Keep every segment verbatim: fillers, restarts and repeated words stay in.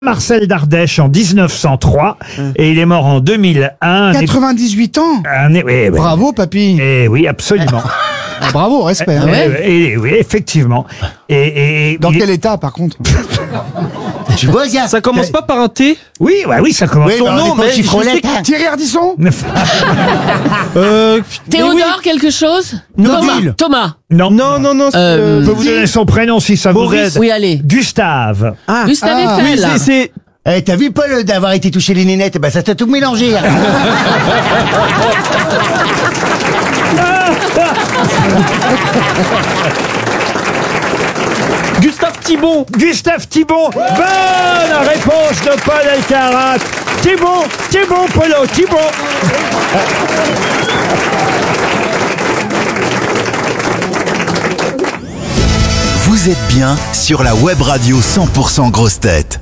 Marcel Dardèche en dix-neuf cent trois et il est mort en deux mille un. quatre-vingt-dix-huit ans. Un, oui, oui. Bravo, papy. Et oui, absolument. Ah, bravo, respect. Hein. Et, et, oui, effectivement. Et, et Dans il quel est... état, par contre? Tu vois, ça, Ça commence pas par un T? Oui, ouais, oui, ça commence. Oui, Son bah, on nom, est pas mais au chiffre je sais lettre, hein. Thierry Ardisson. que- Euh, Théodore quelque chose? Nobile. Thomas. Non, non, non, non, c'est, Euh, Je peux vous donner son prénom si ça vous aide. Oui, allez. Gustave. Gustave Ah, Eiffel. oui, c'est, c'est, Eh, t'as vu, Paul, d'avoir été touché les nénettes? Bah, ça t'a tout mélangé. Hein. Gustave Thibon. Gustave Thibon. Bonne réponse de Paul Elkarat. Thibon, Thibon, Polo, Thibon. Vous êtes bien sur la web radio cent pour cent Grosses Têtes.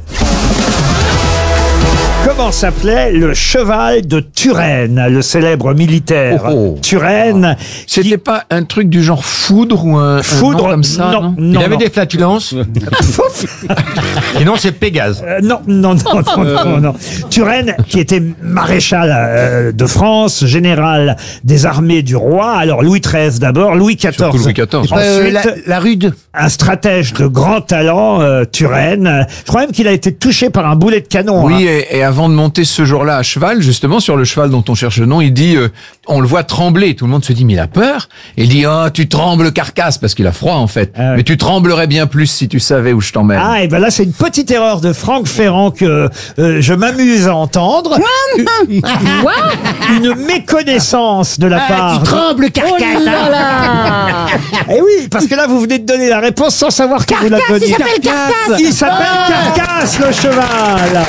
Comment s'appelait le cheval de Turenne, le célèbre militaire Oh, oh. Turenne? C'était pas un truc du genre foudre ou un, un Foudre, nom comme ça, non, non, non, Il avait non. des flatulences. Sinon, c'est Pégase. Euh, non, non, non, non, non, non. Turenne, qui était maréchal euh, de France, général des armées du roi. Alors Louis treize d'abord, Louis quatorze. Surtout Louis quatorze. Ensuite, Euh, la, la rude. un stratège de grand talent, euh, Turenne. Je crois même qu'il a été touché par un boulet de canon. Oui, hein. et, et avant de monter ce jour-là à cheval, justement, sur le cheval dont on cherche le nom, il dit, euh, on le voit trembler. Tout le monde se dit, mais il a peur. Et il dit, oh, tu trembles, carcasse, parce qu'il a froid, en fait. Ah ouais. Mais tu tremblerais bien plus si tu savais où je t'emmène. Ah, et ben là, c'est une petite erreur de Franck Ferrand que euh, je m'amuse à entendre. Une méconnaissance de la part. Tu de- trembles, carcasse. Oh là là. Eh oui, parce que là, vous venez de donner la réponse sans savoir que vous la Carcasse, donniez. il s'appelle Carcasse. Il s'appelle Carcasse, le cheval.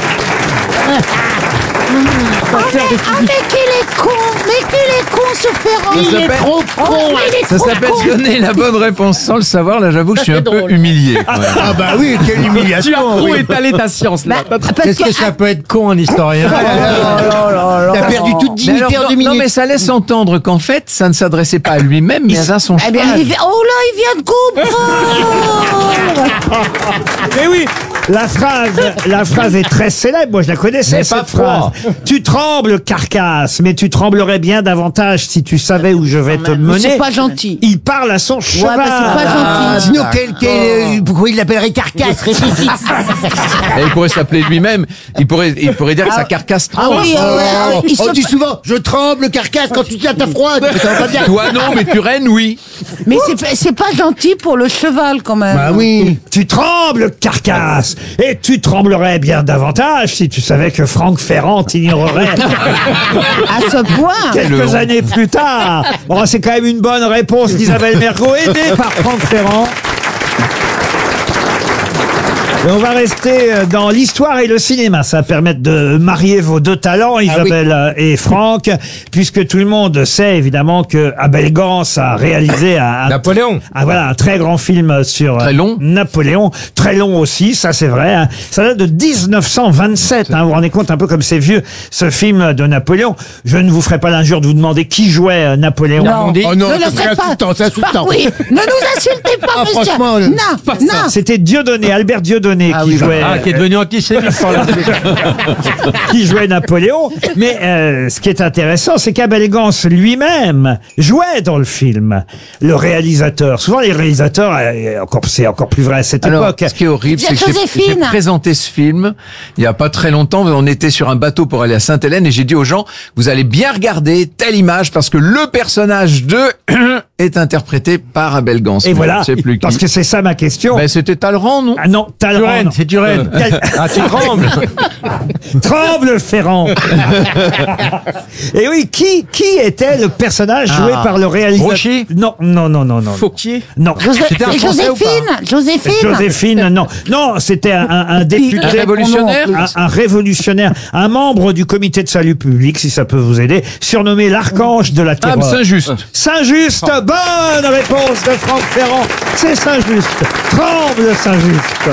Ah mais qu'il est con, mais qu'il est con ce Ferrand. Ça Il est s'appelle- trop con. Il est Ça trop s'appelle con. donner la bonne réponse sans le savoir. Là, j'avoue que je suis un c'est peu drôle. humilié. Ouais. Ah bah oui, quelle tu as humiliation. trop oui. étalé ta science, là. Bah, parce Qu'est-ce que, que ça peut être con, un historien? T'as perdu toute Mais dignité alors, en deux non, non, minutes. mais ça laisse entendre qu'en fait, ça ne s'adressait pas à lui-même, mais à son eh bien, cheval. il vient- oh là, il vient de comprendre. Mais oui, la phrase, la phrase est très célèbre. Moi, je la connaissais, Mais cette pas phrase. froid. Tu trembles, Carcasse, mais tu tremblerais bien davantage si tu savais où je vais te mener. C'est pas gentil. Il parle à son cheval. bah, c'est pas gentil. Sinon, quel, quel, euh, pourquoi il l'appellerait carcasse? Réfléchis. Et il pourrait s'appeler lui-même. Il pourrait, il pourrait dire que sa carcasse Ah tremble. oui, euh, ouais, il On se- dit souvent, je tremble, carcasse, quand tu tiens ta froide. Ça va pas bien. Toi non, mais Turenne, oui. mais c'est c'est pas gentil pour le cheval quand même. Bah oui. Tu trembles, Carcasse, et tu tremblerais bien davantage si tu savais que Franck Ferrand t'ignorerait À ce point. quelques années plus tard. Bon, c'est quand même une bonne réponse d'Isabelle Mergo, aidée par Franck Ferrand. Et on va rester dans l'histoire et le cinéma. Ça va permettre de marier vos deux talents, Isabelle et Franck, puisque tout le monde sait évidemment que Abel Gans a réalisé un, Napoléon. ah, voilà, un très grand film sur Très long. Napoléon. Très long aussi, ça c'est vrai. hein. Ça date de dix-neuf cent vingt-sept. Hein. Vous vous rendez compte un peu comme c'est vieux, ce film de Napoléon. Je ne vous ferai pas l'injure de vous demander qui jouait euh, Napoléon. Non. Oh non, Ne le c'est faites pas. insultant, c'est insultant. Bah oui, ne nous insultez pas, Ah, monsieur. franchement, le- Non, non. C'était Dieudonné, Albert Dieudonné Ah qui oui, jouait. Ah, qui est devenu antisémite par la suite. qui jouait Napoléon. Mais euh, ce qui est intéressant, c'est qu'Abel Gans lui-même jouait dans le film. Le réalisateur. Souvent, les réalisateurs, euh, encore, c'est encore plus vrai à cette Alors, époque. ce qui est horrible, Il y a c'est que j'ai- Joséphine. j'ai présenté ce film il y a pas très longtemps. On était sur un bateau pour aller à Sainte-Hélène et j'ai dit aux gens, vous allez bien regarder telle image parce que le personnage de est interprété par Abel Gans. Et Mais voilà, je sais plus qui. parce que c'est ça ma question. Ben, c'était Talleyrand, non? Ah non, Talleyrand. Turenne, non. c'est Turenne. Quel- Ah, tu trembles. Tremble Ferrand. Et oui, qui qui était le personnage joué Ah. par le réalisateur? Grouchy. Non, non, non, non, non. Fauquier. Non. José- C'était un et Français ou pas Joséphine, Joséphine. Joséphine, non. Non, c'était un, un, un député. Un révolutionnaire? Un, un révolutionnaire. Un membre du comité de salut public, si ça peut vous aider. Surnommé l'archange de la Ah, terreur. Saint-Just. Saint-Just, bonne réponse de Franck Ferrand. C'est Saint-Just. Tremble Saint-Just.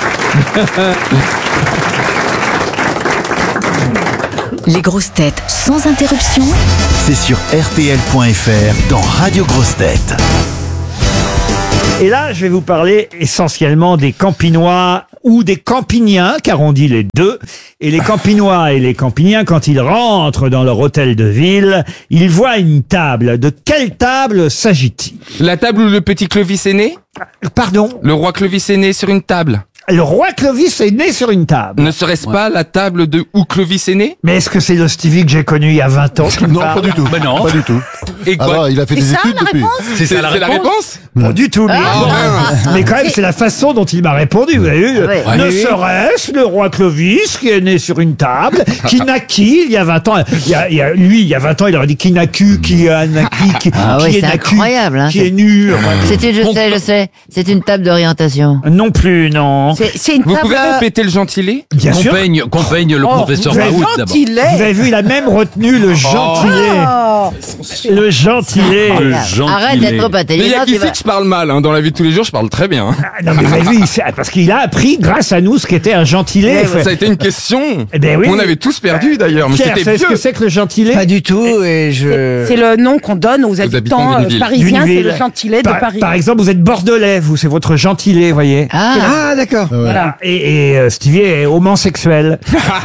Les grosses têtes sans interruption. C'est sur R T L point F R dans Radio Grosses Têtes. Et là, je vais vous parler essentiellement des Campinois ou des Campiniens, car on dit les deux. Et les Campinois et les Campiniens, quand ils rentrent dans leur hôtel de ville, ils voient une table. De quelle table s'agit-il? La table où le petit Clovis est né? Pardon? Le roi Clovis est né sur une table. Le roi Clovis est né sur une table. Ne serait-ce pas la table de où Clovis est né? Mais est-ce que c'est le Stevie que j'ai connu il y a vingt ans qui me Non, parle? pas du tout. Ben non. Pas du tout. Et quoi? Alors, il a fait C'est des ça études la depuis. réponse? C'est C'est ça la c'est la réponse réponse? Pas du tout. Mais, mais quand même, c'est la façon dont il m'a répondu. Vous avez vu? Ouais. Ne Oui, oui. serait-ce le roi Clovis qui est né sur une table, qui naquit il y a vingt ans. Il y a, il y a- lui, il y a vingt ans, il aurait dit qui naquit, qui a naquit, qui, Ah qui oui, est c'est naquit, incroyable, hein, qui c'est- est nu. Enfin, C'est une, je sais, je sais. C'est une table d'orientation. non plus, non. C'est c'est une Vous table. pouvez répéter le gentilé? Bien Qu'on sûr. peigne, qu'on peigne le Oh, professeur vous avez Raoult vu- d'abord. Vous avez vu, il a même retenu le gentilé. Oh. Le gentilé. Arrête d'être trop Mais il y intelligent. a tu qui vas- sait que je parle mal, hein. Dans la vie de tous les jours, je parle très bien. hein. Ah, non, mais vous avez vu, il sait- parce qu'il a appris grâce à nous ce qu'était un gentilé. Ça a été une question. Eh ben oui. On avait tous perdu d'ailleurs, mais Pierre, c'était savez ce que vieux. c'est que le gentilé? Pas du tout, et je... C'est le nom qu'on donne aux habitants habitants d'une euh, ville. parisiens, D'une c'est ville. le gentilé de par, Paris. par exemple, vous êtes bordelais, vous, c'est votre gentilé, vous voyez. Ah, Ah, d'accord. Voilà. Et, et euh, Stevie est homosexuel.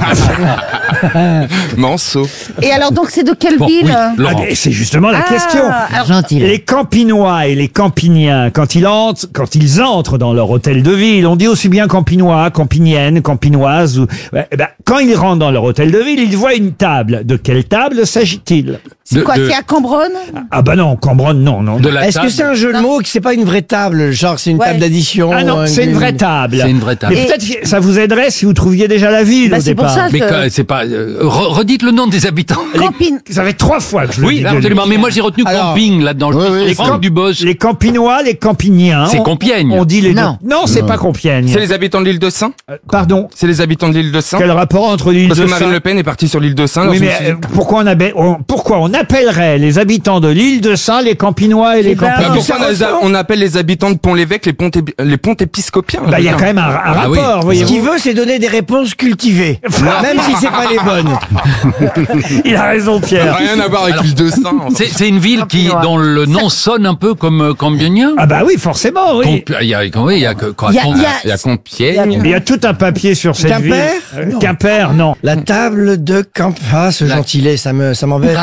Manceau. Et alors donc c'est de quelle Bon, ville oui, euh Laurent. Ah, mais c'est justement la Ah, question. alors, gentil. Les Campinois et les Campiniens, quand ils entrent, quand ils entrent dans leur hôtel de ville, on dit aussi bien Campinois, Campinienne, Campinoise. Ou, ouais, eh ben, quand ils rentrent dans leur hôtel de ville, ils voient une table. De quelle table s'agit-il? c'est De- quoi? de- C'est à Cambronne? Ah bah non, Cambronne, non, non. De la Est-ce que table. c'est un jeu de mots que c'est pas une vraie table? Genre, c'est une Ouais. table d'addition? Ah non, euh, c'est une vraie table. C'est une vraie table. Mais Et- peut-être que ça vous aiderait si vous trouviez déjà la ville Bah, au c'est pour départ. ça Mais que- quand- c'est pas. euh, re- redites le nom des habitants. Campine. Ça fait trois fois que je le Oui, dis. absolument. Mais moi j'ai retenu Alors- camping là-dedans. Je Oui, suis oui, sur c'est- Franck Dubos. Les Campinois, les Campiniens. C'est on- Compiègne. On dit les Non. deux. Non, c'est pas Compiègne. C'est les habitants de l'île de Saint? Euh, Pardon. C'est les habitants de l'île de Saint? Quel rapport entre l'île Parce de que Marine Saint Le Pen est partie sur l'île de Saint. alors Oui, je me mais suis dit- euh, pourquoi on, abe- on- pourquoi on appellerait les habitants de l'île de Saint les Campinois et les Eh ben, Bah, Campiniens? pourquoi on, a- on appelle les habitants de Pont-l'Évêque les ponts, les ponts épiscopiens? Bah, il y a putain. quand même un, un Ah oui. rapport, Ce voyez-vous. qu'il veut, c'est donner des réponses cultivées. Même si c'est pas les bonnes. Il a raison, Pierre. Rien à voir avec l'île de Saint. en fait. C'est c'est une ville qui, dont le nom sonne un peu comme euh, Compiègne. Ah bah oui, forcément, oui. Compi- Il y a, oui, il y a que quoi, Il y a- Com- il y a- Il y a Compiègne. Mais il y a tout un papier sur cette Quimper ville. Euh, Quimper, non. La table de camp. Ah, ce gentilé, ça me, ça m'embête.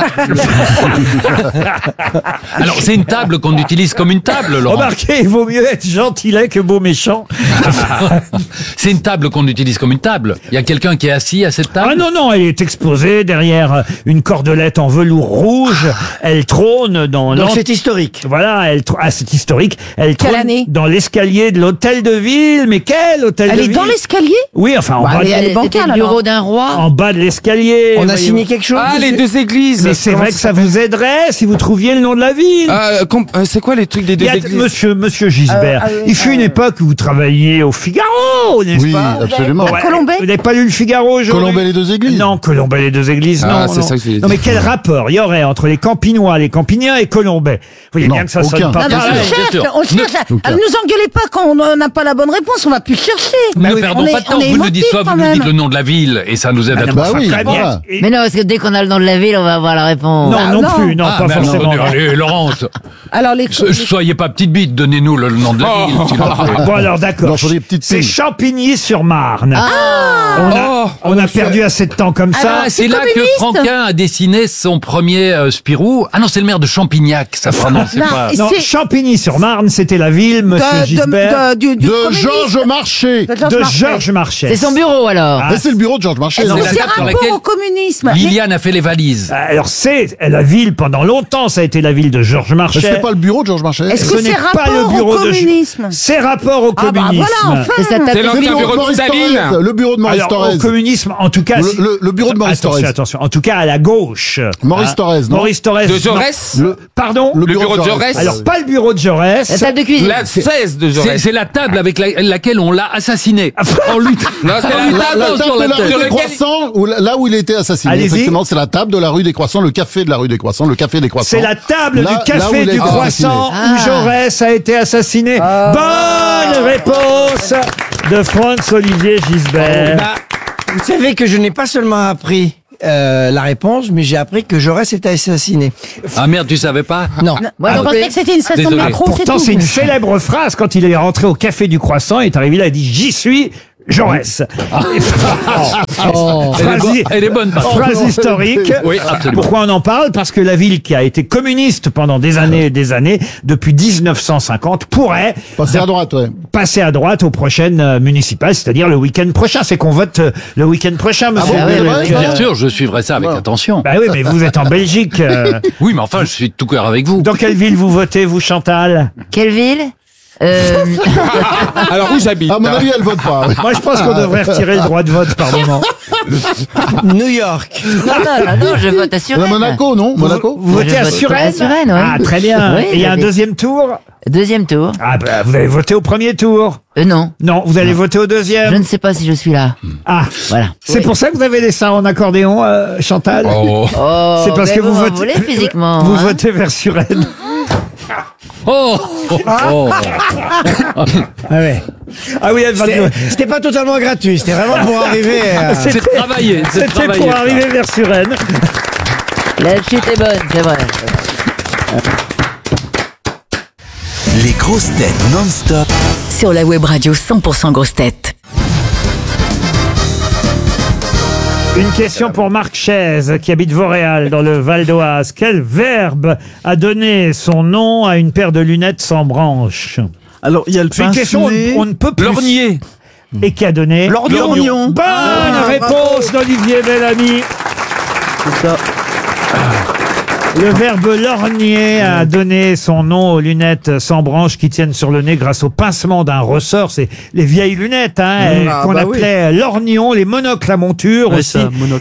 Alors c'est une table qu'on utilise comme une table, Laurent. Remarquez, il vaut mieux être gentillet que beau méchant. C'est une table qu'on utilise comme une table. Il y a quelqu'un qui est assis à cette table. Ah non, non, elle est exposée derrière euh, une cordelette en velours rouge. Elle trône dans Donc l'an- c'est historique. Voilà, elle tr- ah, c'est historique. Elle Quelle trône année dans l'escalier de l'hôtel de ville. Mais quel hôtel Elle de est ville dans l'escalier? Oui, enfin, en, Bah, bas, mais de, elle est C'était bancale, le bureau alors. d'un roi. en bas de l'escalier. On a voyez-vous. signé quelque chose? Ah, les deux églises. Mais c'est Comment vrai que ça vous aiderait si vous trouviez le nom de la ville. Ah, com- euh, c'est quoi les trucs des Il deux y a- églises? monsieur, monsieur Gisbert, Euh, euh, il fut une euh, époque où vous travailliez au Figaro, n'est-ce Oui, pas absolument. À Colombay? Vous n'avez pas lu le Figaro aujourd'hui? Colombay les deux églises. Non, Colombay les deux églises, Ah, non. c'est non. ça que je voulais Non, mais dire. quel rapport il y aurait entre les Campinois, les Campiniens et Colombay? Vous voyez Non, bien que ça aucun. sonne pas Non, non, bien pareil. on sûr, bien cherche, sûr. on cherche. Ne- Ah, nous engueulez pas quand on n'a pas la bonne réponse, on va plus chercher. Ne oui, perdons on pas est- de temps. on est Vous nous dites émotifs, soit vous quand nous dites même. le nom de la ville et ça nous aide à Ah, non, trouver. Bah oui, très bien. voilà. Et- Mais non, parce que dès qu'on a le nom de la ville, on va avoir la réponse. Non, Ah, non, non. plus, non, Ah, pas mais alors, forcément. attendez, allez, Laurence, Alors les so- soyez pas petite bite, donnez-nous le nom de la ville. s'il vous plaît. Bon alors d'accord. Non, sur des petites C'est piles. Champigny-sur-Marne. Ah, on a, Oh. on a perdu assez de temps comme ça. Ah, c'est là que communiste. Franquin a dessiné son premier euh, Spirou. Ah non, c'est le maire de Champignac, ça prononce Non, pas. et Non, c'est- Champigny-sur-Marne, c'était la ville, monsieur de, Gisbert, de, de, du, du De communisme. Georges Marchais. De Georges de Marchais. Georges Marchais. C'est son bureau alors. Ah, Mais c'est le bureau de Georges Marchais. Est-ce non que la c'est table dans rapport laquelle au communisme? Liliane a fait les valises. Alors c'est la ville, pendant longtemps, ça a été la ville de Georges Mais Marchais. c'est pas le bureau de Georges Marchais. Est-ce Ce que n'est c'est pas rapport le bureau au de- communisme? C'est rapport au Ah bah communisme. voilà, enfin. C'est sa table C'est de l'ancien Le bureau bureau de de Maurice Staline. Thorez. Le bureau de Maurice Alors, Thorez. au communisme, en tout cas... Le- si- le- le bureau de Maurice attention, Thorez. attention. En tout cas, à la gauche. Maurice Hein. Thorez, non Maurice Thorez. De non. Jaurès? Le, Pardon le Le bureau de Jaurès. Alors, pas le bureau de Jaurès. La table de cuisine. La seize de C'est Jaurès. c'est la table avec la- laquelle on l'a assassiné. En lui, Non, c'est en lui la- La, la tapant table sur de la la tête. rue Sur des lequel- Croissants, où, là où il était assassiné. Allez-y. Effectivement, c'est la table de la rue des Croissants, le café de la rue des Croissants, le café des Croissants. C'est la table Là- du là où café il a du été croissant assassiné. où Jaurès a été assassiné. Bonne réponse de Franz-Olivier Gisbert. Bah, vous savez que je n'ai pas seulement appris euh, la réponse, mais j'ai appris que Jaurès était assassiné. Ah merde, tu savais pas? Non. Moi, Ah, je ok. pensais que c'était une station de Désolé. métro, c'est Pourtant, tout. c'est une célèbre phrase. Quand il est rentré au café du croissant, il est arrivé là, il a dit « J'y suis, Jaurès. Oh. Elle est Phrase, bonne, elle est bonne, Patrick. phrase historique. Oui, absolument. Pourquoi on en parle? Parce que la ville qui a été communiste pendant des années et des années, depuis dix-neuf cent cinquante, pourrait Passer à droite, ouais. passer à droite aux prochaines euh, municipales, c'est-à-dire le week-end prochain. C'est qu'on vote euh, le week-end prochain, monsieur. bon, Derek. c'est vrai, ça Bien sûr, je suivrai ça avec attention. Bah oui, mais vous êtes en Belgique. euh. Oui, mais enfin, je suis de tout cœur avec vous. Dans quelle ville vous votez, vous, Chantal? Quelle ville euh... Alors où j'habite? À mon avis, elle vote pas. ouais. Moi, je pense qu'on devrait retirer le droit de vote par moment. New York. Non, non, non, non, je vote à À Suresnes. Monaco, non? Monaco? Vous votez Je à vote Suresnes? à Suresnes, ouais. Ah, très bien. Oui, Et il y a un j'avais- deuxième tour? Deuxième tour. Ah, bah, vous avez voté au premier tour. Euh, non. Non, vous allez voter au Je deuxième. ne sais pas si je suis là. Ah, Voilà. c'est pour ça que vous avez les seins en accordéon, euh, Chantal? Oh. Oh, C'est parce mais que vous m'en votez, voulez physiquement. vous hein. votez vers Suresnes. Oh, oh, oh. Ah ouais. Ah oui, elle va C'était c'était pas totalement gratuit, c'était vraiment pour arriver à... C'est travaillé, c'est C'était travaillé. pour ça. arriver vers Suresnes. La chute est bonne, c'est vrai. Les grosses têtes non-stop Sur la web radio cent pour cent grosses têtes. Une question pour Marc Chaise, qui habite Vauréal, dans le Val d'Oise. Quel verbe a donné son nom à une paire de lunettes sans branches? Alors, il y a le C'est une question, on, on ne peut plus. Lorgnier. Et qui a donné? Lorgnon. Bonne Ah, réponse d'Olivier Bellamy. C'est ça. Le verbe lorgner a donné son nom aux lunettes sans branches qui tiennent sur le nez grâce au pincement d'un ressort. C'est les vieilles lunettes hein, Ah, qu'on bah appelait lorgnons, les monocles à monture Ouais, aussi. ça, monocle.